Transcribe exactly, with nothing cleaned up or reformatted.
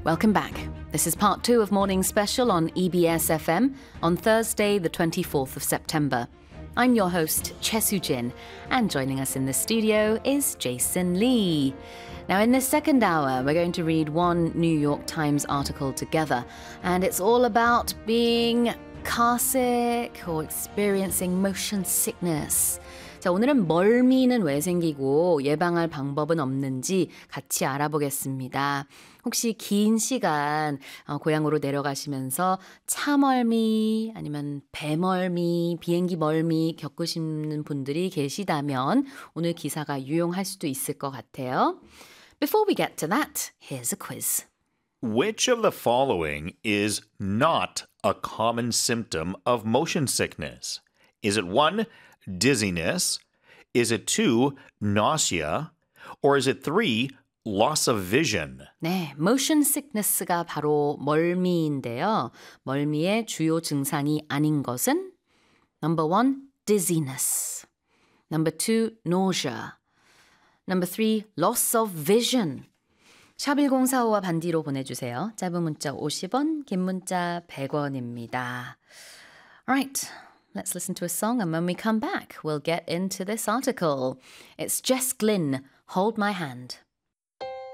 Welcome back. This is part two of Morning Special on E B S F M on Thursday, the twenty-fourth of September. I'm your host, Choi Soo-jin, and joining us in the studio is Jason Lee. Now, in this second hour, we're going to read one New York Times article together, and it's all about being carsick or experiencing motion sickness. 자, 오늘은 멀미는 왜 생기고 예방할 방법은 없는지 같이 알아보겠습니다. 혹시 긴 시간 어, 고향으로 내려가시면서 차멀미 아니면 배멀미, 비행기 멀미 겪으시는 분들이 계시다면 오늘 기사가 유용할 수도 있을 것 같아요. Before we get to that, here's a quiz. Which of the following is not a common symptom of motion sickness? Is it one, dizziness? Is it two, nausea? Or is it three, loss of vision? 네, motion sickness가 바로 멀미인데요. 멀미의 주요 증상이 아닌 것은 Number one, dizziness. Number two, nausea. Number three, loss of vision. 샵 일공사오와 반디로 보내주세요. 짧은 문자 오십 원, 긴 문자 백 원입니다. Alright, let's listen to a song and when we come back, we'll get into this article. It's Jess Glynn, Hold My Hand.